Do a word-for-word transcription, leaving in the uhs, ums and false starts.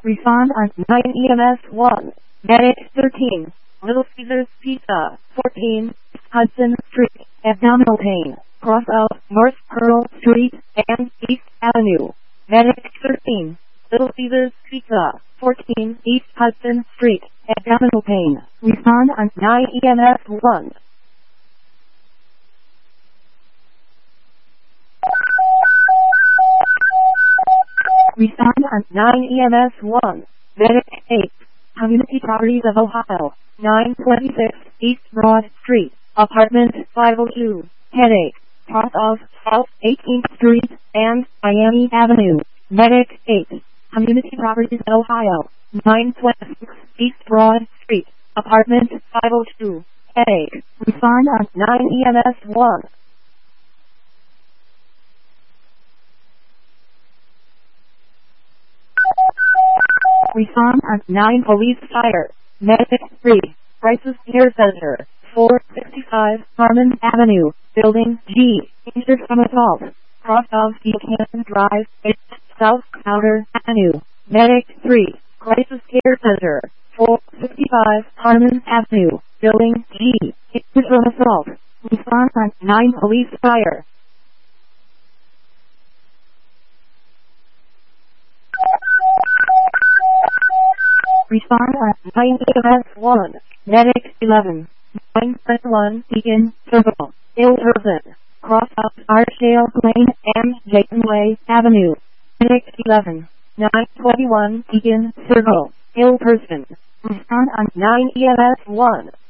Respond on nine E M S one. Medic thirteen. Little Caesars Pizza. fourteen. Hudson Street. Abdominal pain. Cross out North Pearl Street and East Avenue. Medic thirteen. Little Caesars Pizza. fourteen. East Hudson Street. Abdominal pain. Respond on nine E M S one. Respond on nine E M S one. Medic eight. Community Properties of Ohio. nine twenty-six East Broad Street. Apartment five oh two. Headache. Cross of South eighteenth Street and Miami Avenue. Medic eight. Community Properties of Ohio. nine twenty-six East Broad Street. Apartment five oh two. Headache. Respond on nine E M S one. Respond on nine Police Fire. Medic three. Crisis Care Center. four sixty-five Harmon Avenue. Building G. Injured from assault. Cross of Buchanan Drive. East South Outer Avenue. Medic three. Crisis Care Center. four sixty-five Harmon Avenue. Building G. Injured from assault. Respond on nine Police Fire. Respond on nine E M S one. Medic eleven. nine one Beacon Circle. Ill Person. Cross up Archdale Lane and Jayton Way Avenue. Medic eleven. nine twenty-one Beacon Circle. Ill Person. Respond on nine E M S one.